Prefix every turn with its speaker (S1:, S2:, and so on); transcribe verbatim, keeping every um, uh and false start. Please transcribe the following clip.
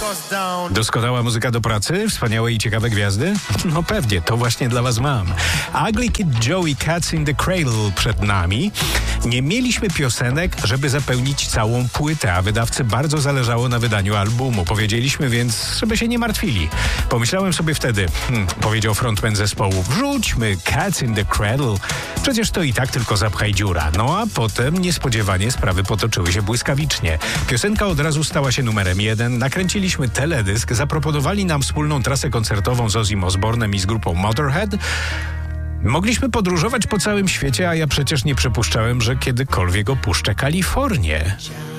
S1: Doskonała muzyka do pracy? Wspaniałe i ciekawe gwiazdy? No pewnie, to właśnie dla was mam. Ugly Kid Joe i Cats in the Cradle przed nami. Nie mieliśmy piosenek, żeby zapełnić całą płytę, a wydawcy bardzo zależało na wydaniu albumu. Powiedzieliśmy więc, żeby się nie martwili. Pomyślałem sobie wtedy, hmm, powiedział frontman zespołu, wrzućmy Cats in the Cradle. Przecież to i tak tylko zapchaj dziura. No a potem niespodziewanie sprawy potoczyły się błyskawicznie. Piosenka od razu stała się numerem jeden. Nakręciliśmy teledysk, zaproponowali nam wspólną trasę koncertową z Ozzym Osbournem i z grupą Motorhead. Mogliśmy podróżować po całym świecie, a ja przecież nie przypuszczałem, że kiedykolwiek opuszczę Kalifornię.